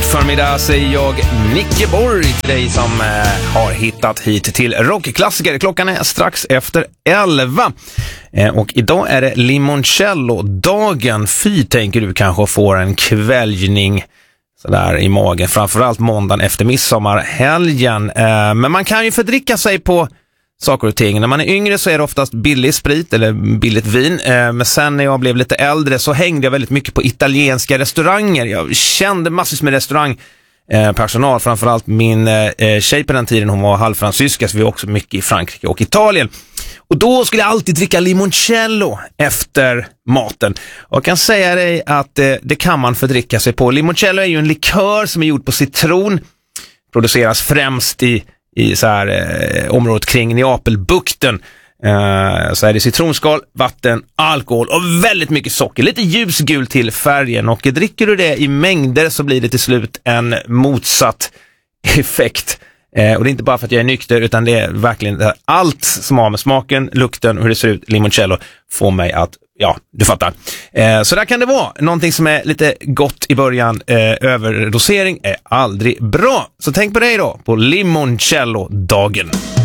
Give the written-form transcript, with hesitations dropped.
förmiddag säger jag Nicke Borg till dig som har hittat hit till rockklassiker. Klockan är strax efter 11 och idag är det limoncello-dagen. Fy tänker du kanske får en kväljning sådär i magen, framförallt måndagen efter midsommarhelgen. Men man kan ju fördricka sig på saker och ting. När man är yngre så är det oftast billig sprit eller billigt vin. Men sen när jag blev lite äldre så hängde jag väldigt mycket på italienska restauranger. Jag kände massvis med restaurangpersonal. Framförallt min tjej på den tiden, hon var halvfransyska, så vi var också mycket i Frankrike och Italien. Och då skulle jag alltid dricka limoncello efter maten. Och jag kan säga dig att det kan man fördricka sig på. Limoncello är ju en likör som är gjord på citron. Produceras främst i så här området kring Neapelbukten. Så är det citronskal, vatten, alkohol och väldigt mycket socker. Lite ljusgul till färgen. Och dricker du det i mängder så blir det till slut en motsatt effekt. Och det är inte bara för att jag är nykter, utan det är verkligen allt som har med smaken, lukten och hur det ser ut. Limoncello får mig att, ja, du fattar. Så där kan det vara. Någonting som är lite gott i början, överdosering är aldrig bra. Så tänk på dig då, på limoncello-dagen.